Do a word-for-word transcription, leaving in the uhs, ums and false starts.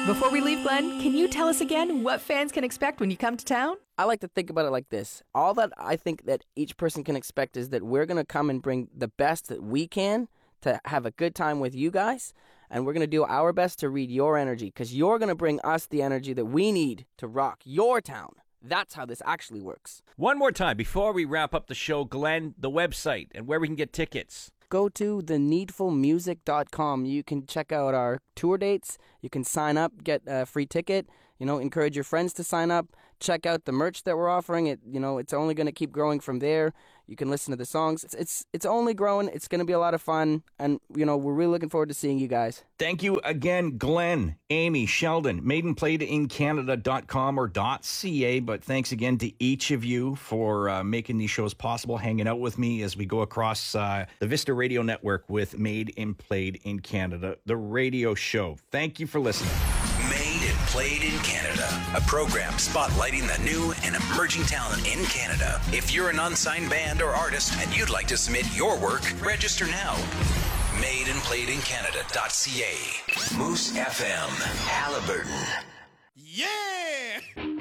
Before we leave, Glenn, can you tell us again what fans can expect when you come to town? I like to think about it like this. All that I think that each person can expect is that we're going to come and bring the best that we can to have a good time with you guys, and we're going to do our best to read your energy, because you're going to bring us the energy that we need to rock your town. That's how this actually works. One more time before we wrap up the show, Glenn, the website and where we can get tickets. Go to the needful music dot com. You can check out our tour dates. You can sign up, get a free ticket. You know, encourage your friends to sign up. Check out the merch that we're offering. It, you know, it's only going to keep growing from there. You can listen to the songs. It's it's, it's only growing. It's going to be a lot of fun, and you know, we're really looking forward to seeing you guys. Thank you again, Glenn, Amy, Sheldon, maiden played in canada dot com or .ca, but thanks again to each of you for uh, making these shows possible, hanging out with me as we go across uh, the Vista Radio Network with Made and Played in Canada, the radio show. Thank you for listening. Made and Played in Canada, a program spotlighting the new and emerging talent in Canada. If you're an unsigned band or artist and you'd like to submit your work, register now. made and played in canada dot c a. Moose F M, Halliburton. Yeah!